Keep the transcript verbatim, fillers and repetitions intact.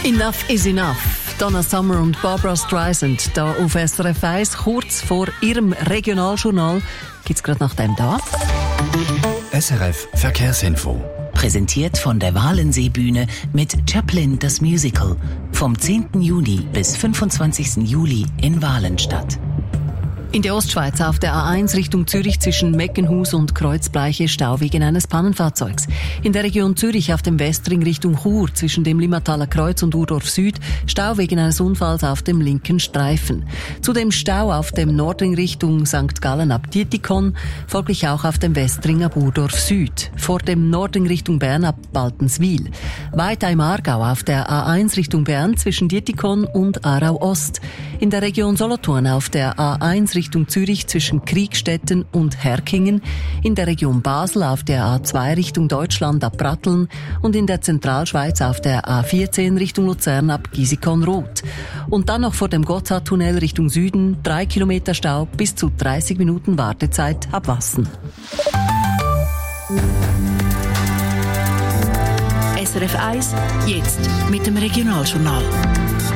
Enough is enough. Donna Summer und Barbra Streisand da auf S R F eins. Kurz vor ihrem Regionaljournal gibt's gerade nach dem da. S R F Verkehrsinfo. Präsentiert von der Walensee-Bühne mit Chaplin das Musical. Vom zehnten Juni bis fünfundzwanzigsten Juli in Walenstadt. In der Ostschweiz auf der A eins Richtung Zürich zwischen Meckenhus und Kreuzbleiche Stau wegen eines Pannenfahrzeugs. In der Region Zürich auf dem Westring Richtung Chur zwischen dem Limmataler Kreuz und Urdorf Süd Stau wegen eines Unfalls auf dem linken Streifen. Zudem Stau auf dem Nordring Richtung Sankt Gallen ab Dietikon, folglich auch auf dem Westring ab Urdorf Süd. Vor dem Nordring Richtung Bern ab Baltenswil. Weiter im Aargau auf der A eins Richtung Bern zwischen Dietikon und Aarau Ost. In der Region Solothurn auf der A eins Richtung Zürich zwischen Kriegstetten und Herkingen, in der Region Basel auf der A zwei Richtung Deutschland ab Pratteln und in der Zentralschweiz auf der A vierzehn Richtung Luzern ab Gisikon-Roth. Und dann noch vor dem Gotthardtunnel Richtung Süden, drei Kilometer Stau bis zu dreißig Minuten Wartezeit ab Wassen. S R F eins, jetzt mit dem Regionaljournal.